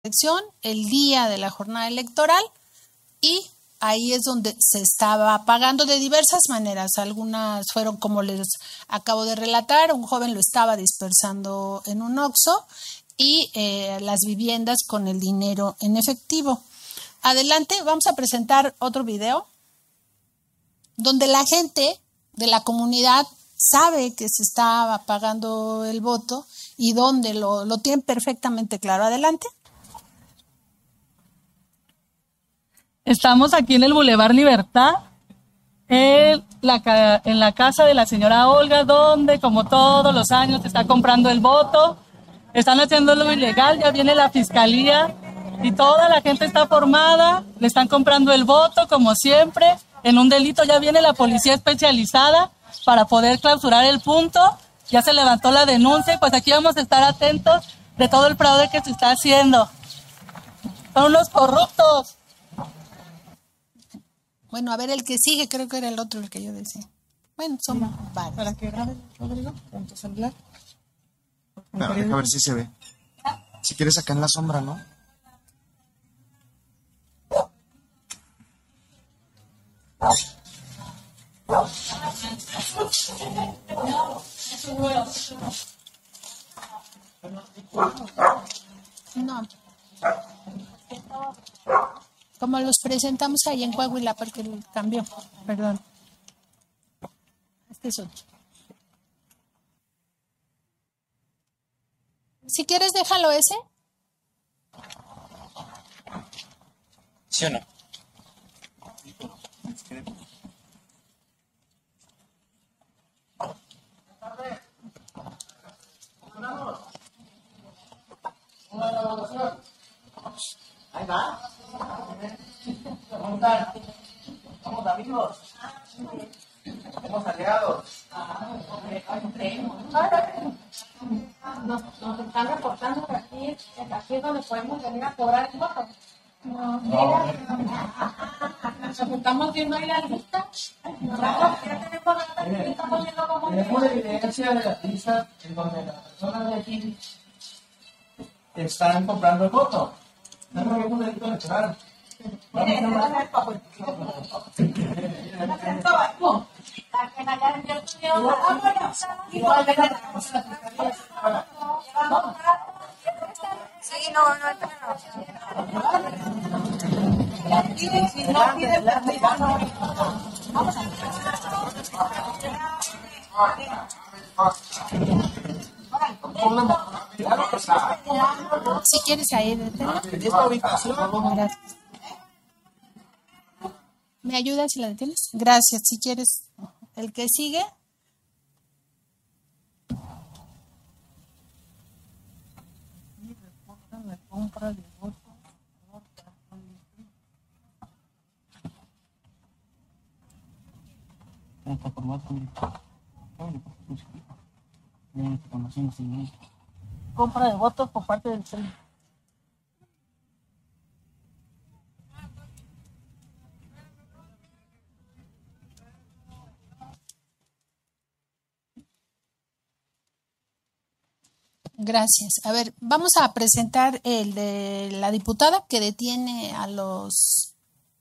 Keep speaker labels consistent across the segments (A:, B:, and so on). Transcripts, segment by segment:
A: elección, el día de la jornada electoral, y ahí es donde se estaba pagando de diversas maneras. Algunas fueron, como les acabo de relatar, un joven lo estaba dispersando en un Oxxo, y las viviendas con el dinero en efectivo. Adelante, vamos a presentar otro video donde la gente de la comunidad sabe que se está pagando el voto y donde lo tienen perfectamente claro. Adelante.
B: Estamos aquí en el Boulevard Libertad, en la casa de la señora Olga, donde como todos los años se está comprando el voto. Están haciéndolo ilegal, ya viene la fiscalía y toda la gente está formada, le están comprando el voto como siempre, en un delito. Ya viene la policía especializada para poder clausurar el punto, ya se levantó la denuncia y pues aquí vamos a estar atentos de todo el fraude que se está haciendo. Son unos corruptos.
A: Bueno, a ver, el que sigue, creo que era el otro el que yo decía. Bueno, son varios.
B: ¿Para qué grabe, Rodrigo? ¿Con tu celular?
C: Pero deja ver si se ve. Si quieres acá en la sombra, ¿no?
A: No. Como los presentamos ahí en Coahuila, porque cambió. Perdón. Este es otro. Si quieres, déjalo ese.
C: ¿Sí o no?
D: Ahí va. ¿Cómo están? Somos amigos. Somos aliados.
E: Nos están reportando que aquí es donde podemos venir a cobrar el voto. Nos estamos viendo ahí la lista.
D: Tenemos evidencia de la lista en donde las personas de aquí están comprando el voto. No es un delito electoral.
E: Sí, no hay
A: Si quieres ahí, deténlo. Gracias. ¿Me ayudas si la detienes? Gracias. Si quieres, el que sigue.
B: Compra de votos por parte del CEL.
A: Gracias. A ver, vamos a presentar el de la diputada que detiene a los...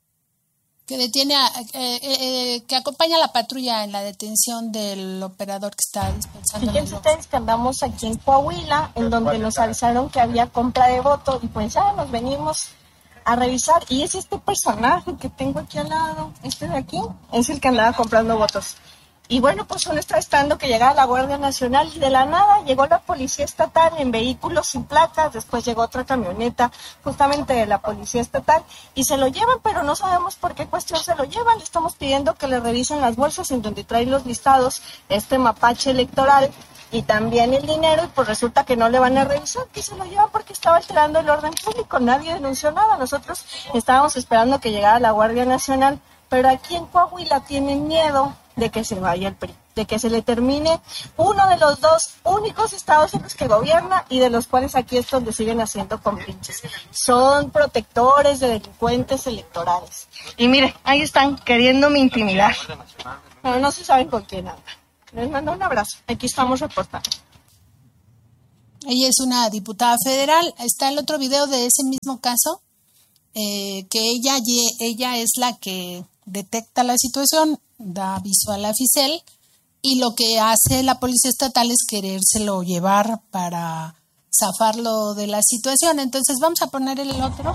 A: que acompaña a la patrulla en la detención del operador que está dispensando.
F: Fíjense ustedes que andamos aquí en Coahuila, en donde nos avisaron que había compra de voto y pues ya nos venimos a revisar. Y es este personaje que tengo aquí al lado, este de aquí, es el que andaba comprando votos. Y bueno, pues uno está esperando que llegara la Guardia Nacional y de la nada llegó la Policía Estatal en vehículos sin placas, después llegó otra camioneta justamente de la Policía Estatal y se lo llevan, pero no sabemos por qué cuestión se lo llevan. Le estamos pidiendo que le revisen las bolsas en donde trae los listados, este mapache electoral y también el dinero, y pues resulta que no le van a revisar, que se lo llevan porque estaba alterando el orden público. Nadie denunció nada, nosotros estábamos esperando que llegara la Guardia Nacional, pero aquí en Coahuila tienen miedo de que se vaya el PRI, de que se le termine uno de los dos únicos estados en los que gobierna y de los cuales aquí es donde siguen haciendo compinches. Son protectores de delincuentes electorales. Y mire, ahí están queriéndome intimidar. Pero no se saben con quién andan. Les mando un abrazo. Aquí estamos reportando.
A: Ella es una diputada federal. Está el otro video de ese mismo caso, que ella es la que detecta la situación, da aviso a la Fisel, y lo que hace la policía estatal es querérselo llevar para zafarlo de la situación. Entonces vamos a poner el otro.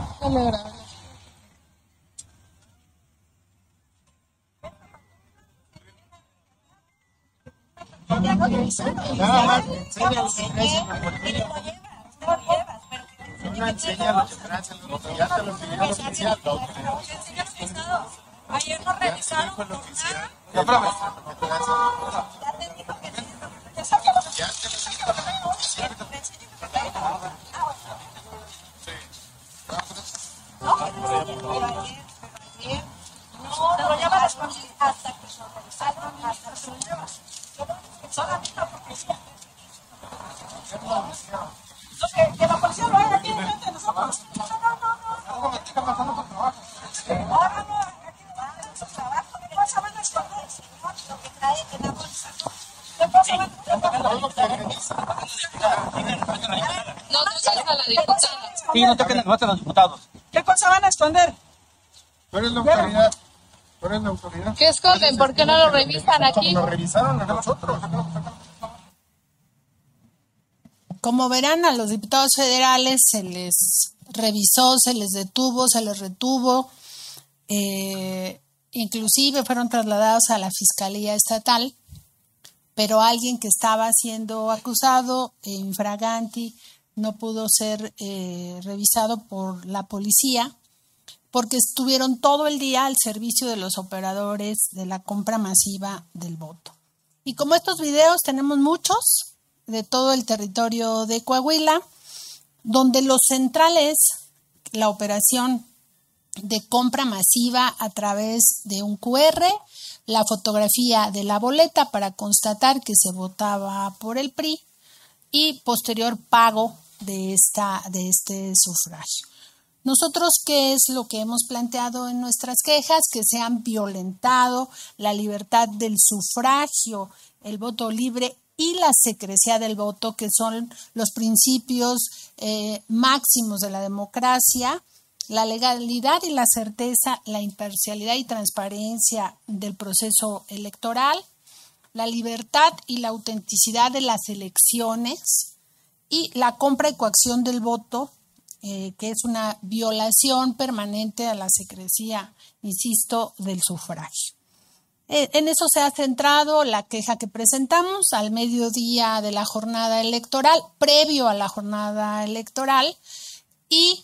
E: Ayer no revisaron por que la policía lo haga aquí enfrente de nosotros.
G: Sí, no toquen el voto a los diputados.
D: ¿Qué cosa van a esconder?
C: Tú eres la autoridad. Tú eres la autoridad.
E: ¿Qué esconden? ¿Por qué no lo revisan aquí?
C: Lo revisaron a nosotros.
A: Como verán, a los diputados federales se les revisó, se les detuvo, se les retuvo, inclusive fueron trasladados a la Fiscalía Estatal, pero alguien que estaba siendo acusado infraganti no pudo ser revisado por la policía porque estuvieron todo el día al servicio de los operadores de la compra masiva del voto. Y como estos videos tenemos muchos de todo el territorio de Coahuila, donde lo central es la operación de compra masiva a través de un QR, la fotografía de la boleta para constatar que se votaba por el PRI y posterior pago de este sufragio. Nosotros, ¿qué es lo que hemos planteado en nuestras quejas? Que se han violentado la libertad del sufragio, el voto libre y la secrecía del voto, que son los principios máximos de la democracia, la legalidad y la certeza, la imparcialidad y transparencia del proceso electoral, la libertad y la autenticidad de las elecciones y la compra y coacción del voto, que es una violación permanente a la secrecía, insisto, del sufragio. En eso se ha centrado la queja que presentamos al mediodía de la jornada electoral, previo a la jornada electoral, y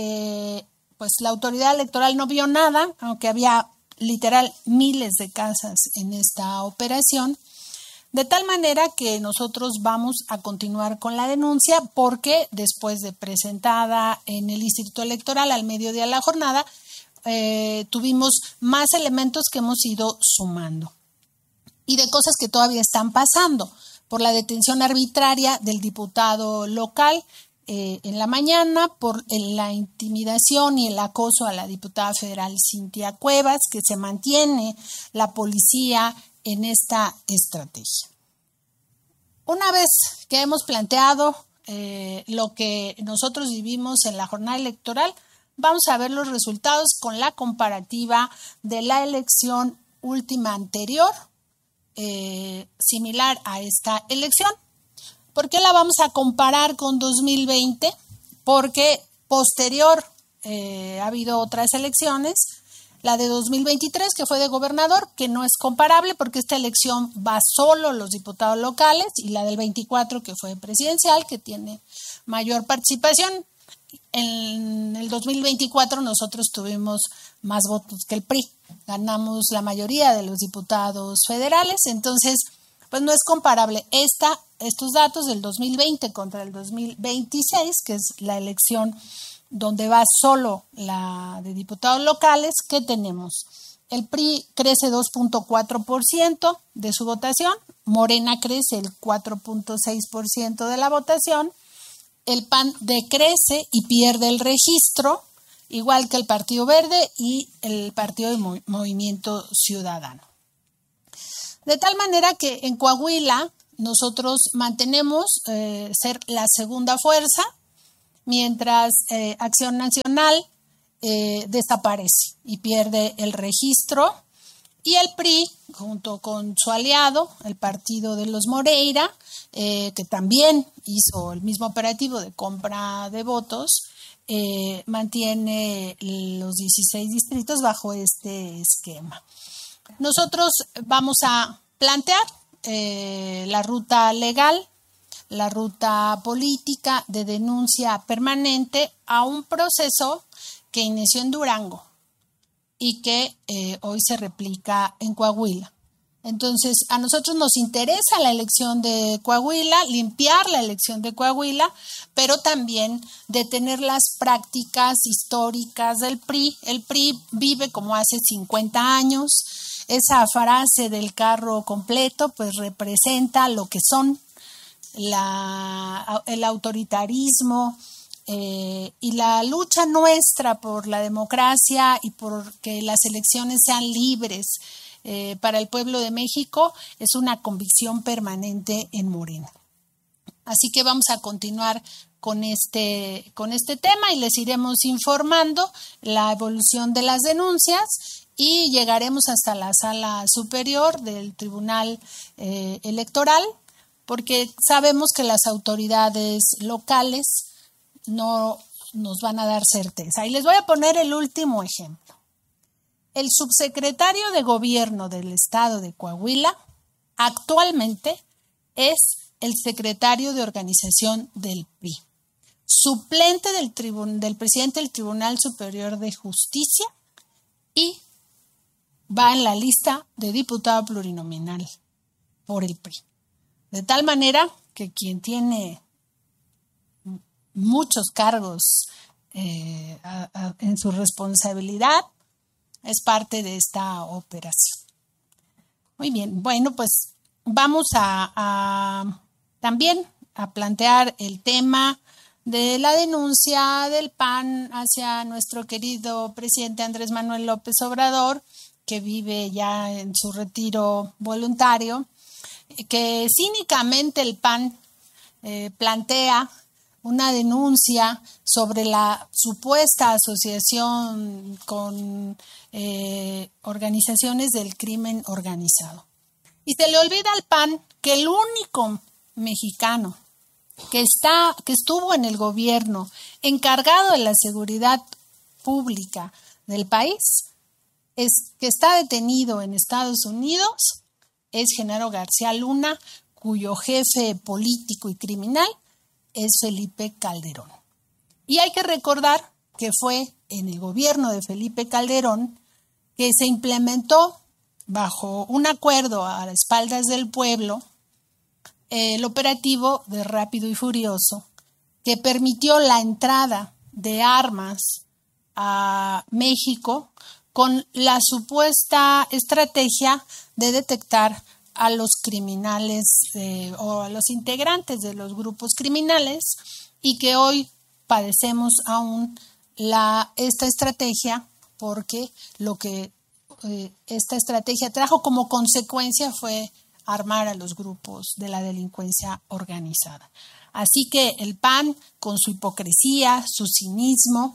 A: pues la autoridad electoral no vio nada, aunque había literal miles de casas en esta operación, de tal manera que nosotros vamos a continuar con la denuncia porque después de presentada en el Instituto Electoral al mediodía de la jornada, tuvimos más elementos que hemos ido sumando y de cosas que todavía están pasando por la detención arbitraria del diputado local en la mañana, por la intimidación y el acoso a la diputada federal Cintia Cuevas, que se mantiene la policía en esta estrategia. Una vez que hemos planteado lo que nosotros vivimos en la jornada electoral, vamos a ver los resultados con la comparativa de la elección última anterior, similar a esta elección. ¿Por qué la vamos a comparar con 2020? Porque posterior ha habido otras elecciones, la de 2023 que fue de gobernador, que no es comparable porque esta elección va solo los diputados locales, y la del 24 que fue presidencial, que tiene mayor participación. En el 2024 nosotros tuvimos más votos que el PRI, ganamos la mayoría de los diputados federales, entonces pues no es comparable estos datos del 2020 contra el 2026, que es la elección donde va solo la de diputados locales. ¿Qué tenemos? El PRI crece 2.4% de su votación, Morena crece el 4.6% de la votación, el PAN decrece y pierde el registro, igual que el Partido Verde y el Partido de Movimiento Ciudadano. De tal manera que en Coahuila nosotros mantenemos ser la segunda fuerza, mientras Acción Nacional desaparece y pierde el registro, y el PRI, junto con su aliado, el Partido de los Moreira, que también hizo el mismo operativo de compra de votos, mantiene los 16 distritos bajo este esquema. Nosotros vamos a plantear la ruta legal, la ruta política de denuncia permanente a un proceso que inició en Durango y que hoy se replica en Coahuila. Entonces, a nosotros nos interesa la elección de Coahuila, limpiar la elección de Coahuila, pero también detener las prácticas históricas del PRI. El PRI vive como hace 50 años. Esa frase del carro completo, pues representa lo que son el autoritarismo y la lucha nuestra por la democracia y por que las elecciones sean libres para el pueblo de México es una convicción permanente en Morena. Así que vamos a continuar con este tema y les iremos informando la evolución de las denuncias y llegaremos hasta la sala superior del Tribunal Electoral, porque sabemos que las autoridades locales no nos van a dar certeza. Y les voy a poner el último ejemplo. El subsecretario de Gobierno del Estado de Coahuila actualmente es el secretario de organización del PRI, suplente del presidente del Tribunal Superior de Justicia y va en la lista de diputado plurinominal por el PRI. De tal manera que quien tiene muchos cargos en su responsabilidad es parte de esta operación. Muy bien, bueno, pues vamos también a plantear el tema de la denuncia del PAN hacia nuestro querido presidente Andrés Manuel López Obrador, que vive ya en su retiro voluntario, que cínicamente el PAN plantea una denuncia sobre la supuesta asociación con organizaciones del crimen organizado. Y se le olvida al PAN que el único mexicano que estuvo en el gobierno encargado de la seguridad pública del país, que está detenido en Estados Unidos, es Genaro García Luna, cuyo jefe político y criminal es Felipe Calderón. Y hay que recordar que fue en el gobierno de Felipe Calderón que se implementó bajo un acuerdo a las espaldas del pueblo el operativo de Rápido y Furioso, que permitió la entrada de armas a México con la supuesta estrategia de detectar a los criminales o a los integrantes de los grupos criminales, y que hoy padecemos aún esta estrategia, porque lo que esta estrategia trajo como consecuencia fue armar a los grupos de la delincuencia organizada. Así que el PAN, con su hipocresía, su cinismo,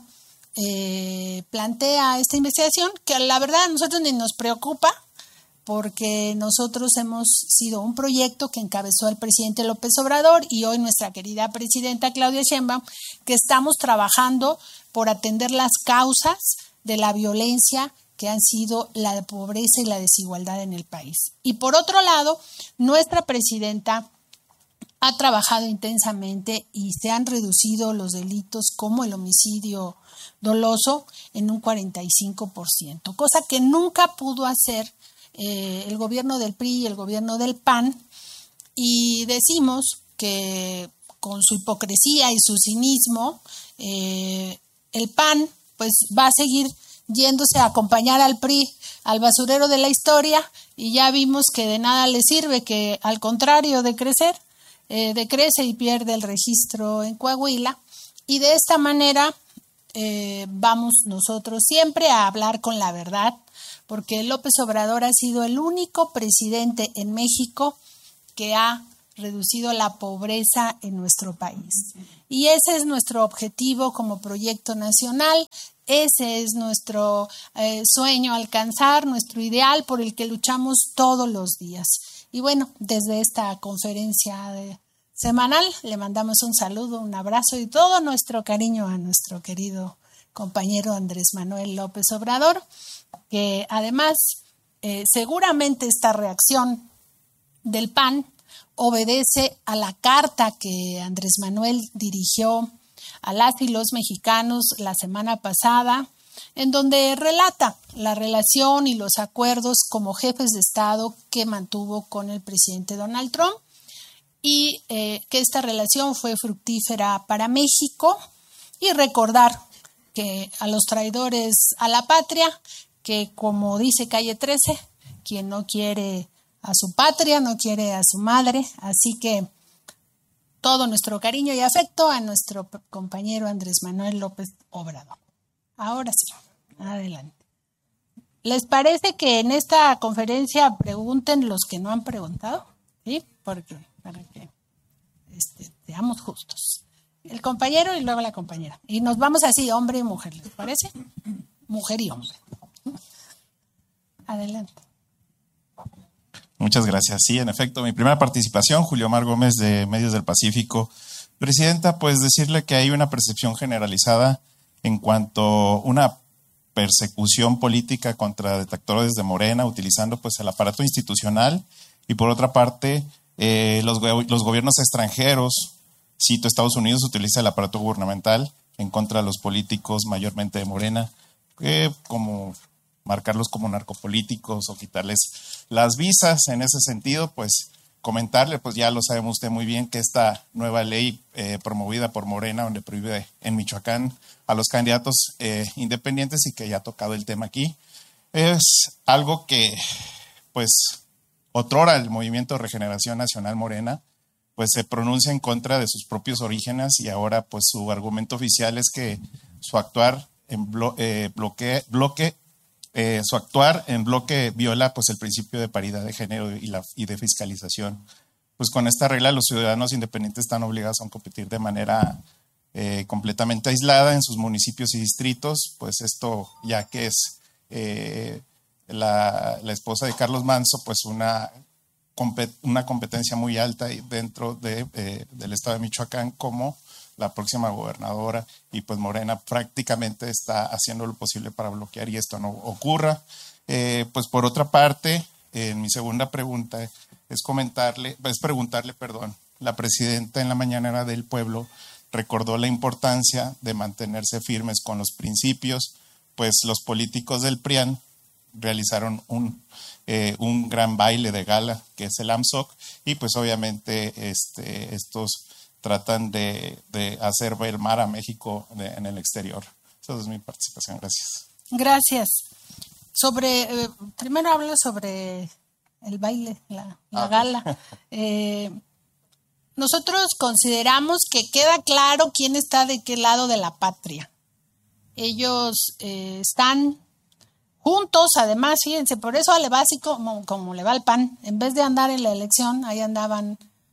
A: plantea esta investigación que la verdad a nosotros ni nos preocupa, porque nosotros hemos sido un proyecto que encabezó el presidente López Obrador y hoy nuestra querida presidenta Claudia Sheinbaum, que estamos trabajando por atender las causas de la violencia que han sido la pobreza y la desigualdad en el país. Y por otro lado, nuestra presidenta ha trabajado intensamente y se han reducido los delitos como el homicidio doloso en un 45%, cosa que nunca pudo hacer el gobierno del PRI y el gobierno del PAN, y decimos que con su hipocresía y su cinismo el PAN pues va a seguir yéndose a acompañar al PRI al basurero de la historia, y ya vimos que de nada le sirve, que al contrario de crecer, decrece y pierde el registro en Coahuila. Y de esta manera vamos nosotros siempre a hablar con la verdad, porque López Obrador ha sido el único presidente en México que ha reducido la pobreza en nuestro país. Y ese es nuestro objetivo como proyecto nacional, ese es nuestro sueño alcanzar, nuestro ideal por el que luchamos todos los días. Y bueno, desde esta conferencia semanal le mandamos un saludo, un abrazo y todo nuestro cariño a nuestro querido compañero Andrés Manuel López Obrador, que además seguramente esta reacción del PAN obedece a la carta que Andrés Manuel dirigió a las y los mexicanos la semana pasada, en donde relata la relación y los acuerdos como jefes de Estado que mantuvo con el presidente Donald Trump y que esta relación fue fructífera para México, y recordar que a los traidores a la patria, que como dice Calle 13, quien no quiere a su patria no quiere a su madre, así que todo nuestro cariño y afecto a nuestro compañero Andrés Manuel López Obrador. Ahora sí, adelante. ¿Les parece que en esta conferencia pregunten los que no han preguntado? ¿Sí? Porque para que seamos justos. El compañero y luego la compañera. Y nos vamos así, hombre y mujer, ¿les parece? Mujer y hombre. Adelante.
H: Muchas gracias. Sí, en efecto, mi primera participación, Julio Omar Gómez de Medios del Pacífico. Presidenta, pues decirle que hay una percepción generalizada en cuanto a una persecución política contra detractores de Morena, utilizando pues el aparato institucional, y por otra parte los gobiernos extranjeros, cito, Estados Unidos utiliza el aparato gubernamental en contra de los políticos mayormente de Morena, como marcarlos como narcopolíticos o quitarles las visas. En ese sentido, pues comentarle, pues ya lo sabemos usted muy bien, que esta nueva ley promovida por Morena, donde prohíbe en Michoacán a los candidatos independientes, y que ya ha tocado el tema aquí, es algo que pues otrora el Movimiento de Regeneración Nacional Morena pues se pronuncia en contra de sus propios orígenes, y ahora pues su argumento oficial es que su actuar en bloque viola pues el principio de paridad de género y de fiscalización. Pues con esta regla los ciudadanos independientes están obligados a competir de manera completamente aislada en sus municipios y distritos, pues esto ya que es la esposa de Carlos Manzo, pues una competencia muy alta dentro del estado de Michoacán como la próxima gobernadora, y pues Morena prácticamente está haciendo lo posible para bloquear y esto no ocurra. Pues por otra parte, mi segunda pregunta es preguntarle, la presidenta en la mañanera del pueblo recordó la importancia de mantenerse firmes con los principios, pues los políticos del PRIAN realizaron un gran baile de gala que es el AMSOC, y pues obviamente estos tratan de hacer ver mal a México en el exterior. Esa es mi participación. Gracias.
A: Gracias. Primero hablo sobre el baile, la gala. Nosotros consideramos que queda claro quién está de qué lado de la patria. Ellos están juntos, además, fíjense, por eso le va así como le va al PAN. En vez de andar en la elección, ahí andaban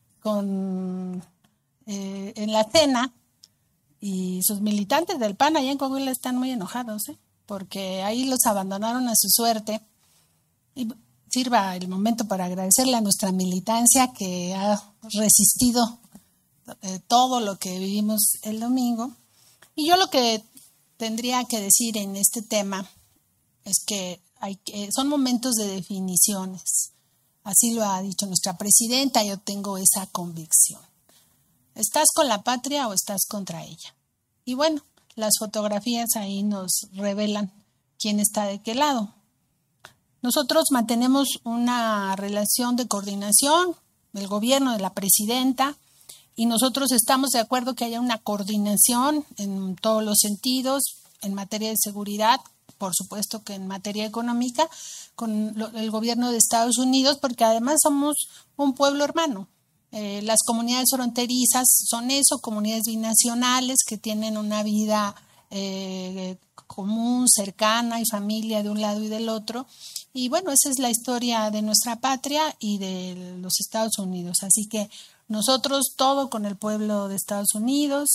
A: en la cena, y sus militantes del PAN allá en Coahuila están muy enojados, porque ahí los abandonaron a su suerte. Y sirva el momento para agradecerle a nuestra militancia que ha resistido todo lo que vivimos el domingo. Y yo lo que tendría que decir en este tema es que son momentos de definiciones. Así lo ha dicho nuestra presidenta, yo tengo esa convicción. ¿Estás con la patria o estás contra ella? Y bueno, las fotografías ahí nos revelan quién está de qué lado. Nosotros mantenemos una relación de coordinación del gobierno, de la presidenta, y nosotros estamos de acuerdo que haya una coordinación en todos los sentidos, en materia de seguridad, por supuesto que en materia económica, con el gobierno de Estados Unidos, porque además somos un pueblo hermano. Las comunidades fronterizas son eso, comunidades binacionales que tienen una vida común, cercana y familia de un lado y del otro. Y bueno, esa es la historia de nuestra patria y de los Estados Unidos. Así que Nosotros todo con el pueblo de Estados Unidos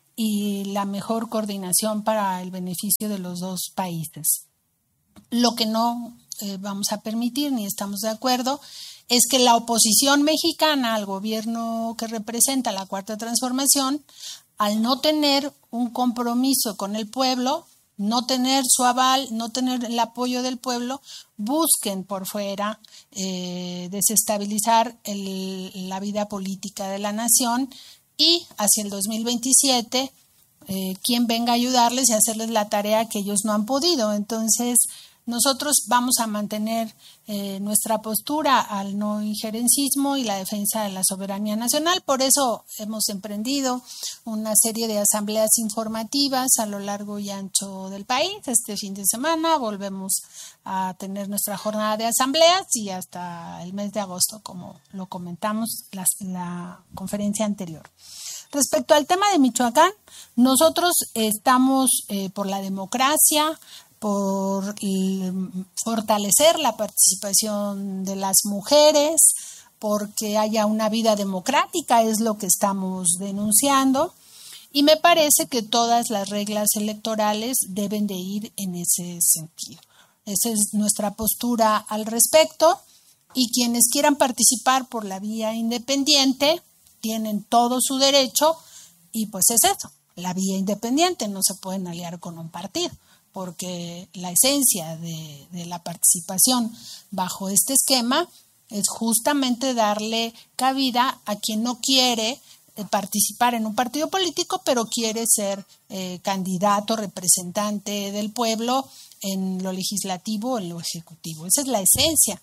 A: y la mejor coordinación para el beneficio de los dos países. Lo que no vamos a permitir ni estamos de acuerdo es que la oposición mexicana al gobierno que representa la Cuarta Transformación, al no tener un compromiso con el pueblo, no tener su aval, no tener el apoyo del pueblo, busquen por fuera desestabilizar la vida política de la nación y hacia el 2027 quien venga a ayudarles y hacerles la tarea que ellos no han podido. Entonces, nosotros vamos a mantener nuestra postura al no injerencismo y la defensa de la soberanía nacional. Por eso hemos emprendido una serie de asambleas informativas a lo largo y ancho del país. Este fin de semana volvemos a tener nuestra jornada de asambleas y hasta el mes de agosto, como lo comentamos en la conferencia anterior. Respecto al tema de Michoacán, nosotros estamos por la democracia, por fortalecer la participación de las mujeres, porque haya una vida democrática, es lo que estamos denunciando, y me parece que todas las reglas electorales deben de ir en ese sentido. Esa es nuestra postura al respecto, y quienes quieran participar por la vía independiente tienen todo su derecho, y pues es eso, la vía independiente, no se pueden aliar con un partido, porque la esencia de la participación bajo este esquema es justamente darle cabida a quien no quiere participar en un partido político, pero quiere ser candidato, representante del pueblo en lo legislativo o en lo ejecutivo. Esa es la esencia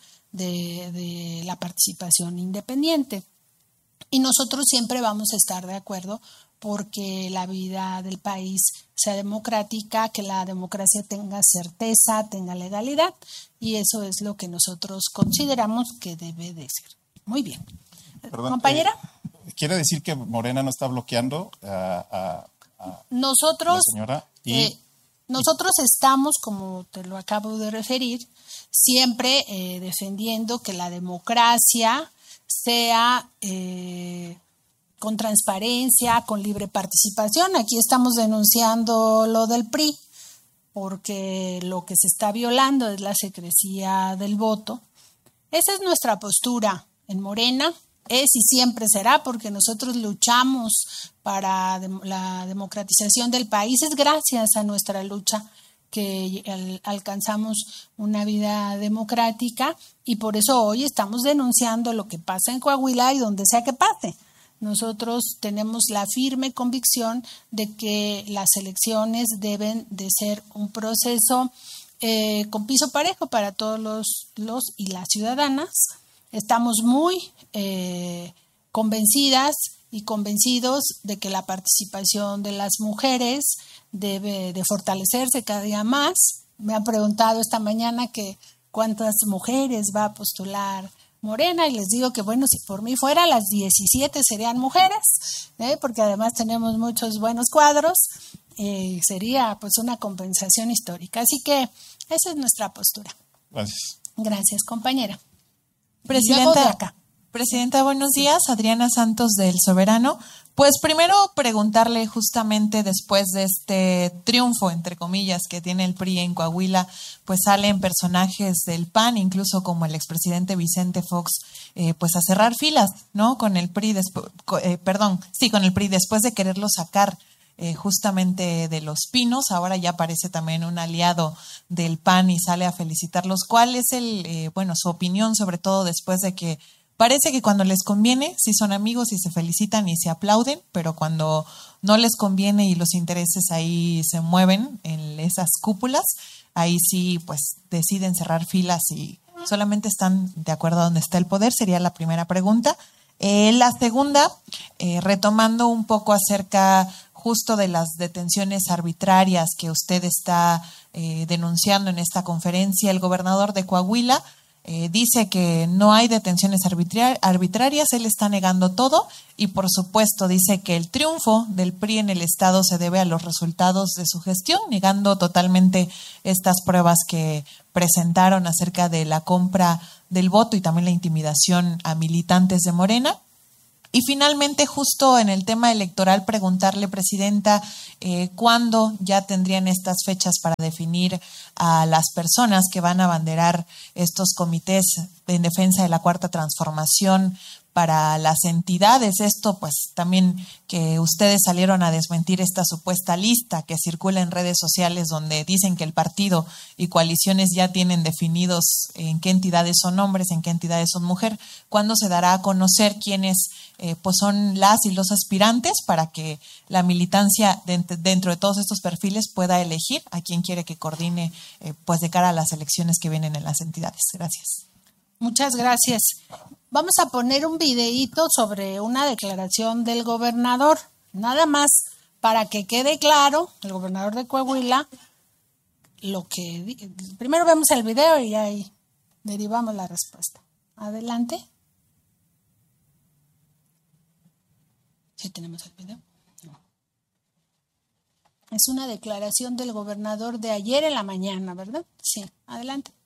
A: de la participación independiente. Y nosotros siempre vamos a estar de acuerdo porque la vida del país sea democrática, que la democracia tenga certeza, tenga legalidad, y eso es lo que nosotros consideramos que debe de ser. Muy bien.
H: Perdón,
A: ¿Compañera?
H: ¿Quiere decir que Morena no está bloqueando a
A: nosotros,
H: la señora?
A: Nosotros estamos, como te lo acabo de referir, siempre defendiendo que la democracia sea con transparencia, con libre participación. Aquí estamos denunciando lo del PRI, porque lo que se está violando es la secrecía del voto. Esa es nuestra postura en Morena, es y siempre será, porque nosotros luchamos para la democratización del país. Es gracias a nuestra lucha que alcanzamos una vida democrática, y por eso hoy estamos denunciando lo que pasa en Coahuila y donde sea que pase. Nosotros tenemos la firme convicción de que las elecciones deben de ser un proceso con piso parejo para todos los y las ciudadanas. Estamos muy convencidas y convencidos de que la participación de las mujeres debe de fortalecerse cada día más. Me han preguntado esta mañana que cuántas mujeres va a postular Morena, y les digo que bueno, si por mí fuera, las 17 serían mujeres, porque además tenemos muchos buenos cuadros, sería pues una compensación histórica. Así que esa es nuestra postura.
H: Gracias.
A: Gracias, compañera.
I: Presidenta, buenos días. Adriana Santos del Soberano. Pues primero preguntarle, justamente después de este triunfo, entre comillas, que tiene el PRI en Coahuila, pues salen personajes del PAN, incluso como el expresidente Vicente Fox, pues a cerrar filas, ¿no? Con el PRI, con el PRI, después de quererlo sacar justamente de Los Pinos. Ahora ya parece también un aliado del PAN y sale a felicitarlos. ¿Cuál es su opinión, sobre todo después de que parece que cuando les conviene, sí son amigos y se felicitan y se aplauden, pero cuando no les conviene y los intereses ahí se mueven en esas cúpulas, ahí sí pues deciden cerrar filas y solamente están de acuerdo a donde está el poder? Sería la primera pregunta. La segunda, retomando un poco acerca justo de las detenciones arbitrarias que usted está denunciando en esta conferencia, el gobernador de Coahuila dice que no hay detenciones arbitrarias, él está negando todo, y por supuesto dice que el triunfo del PRI en el estado se debe a los resultados de su gestión, negando totalmente estas pruebas que presentaron acerca de la compra del voto y también la intimidación a militantes de Morena. Y finalmente, justo en el tema electoral, preguntarle, Presidenta, ¿cuándo ya tendrían estas fechas para definir a las personas que van a abanderar estos comités en defensa de la Cuarta Transformación para las entidades? Esto pues también que ustedes salieron a desmentir esta supuesta lista que circula en redes sociales donde dicen que el partido y coaliciones ya tienen definidos en qué entidades son hombres, en qué entidades son mujer. ¿Cuándo se dará a conocer quiénes pues son las y los aspirantes para que la militancia dentro de todos estos perfiles pueda elegir a quién quiere que coordine pues de cara a las elecciones que vienen en las entidades? Gracias.
A: Muchas gracias. Vamos a poner un videíto sobre una declaración del gobernador, nada más para que quede claro, el gobernador de Coahuila, lo que... Primero vemos el video y ahí derivamos la respuesta. Adelante. ¿Sí tenemos el video? No. Es una declaración del gobernador de ayer en la mañana, ¿verdad? Sí, adelante.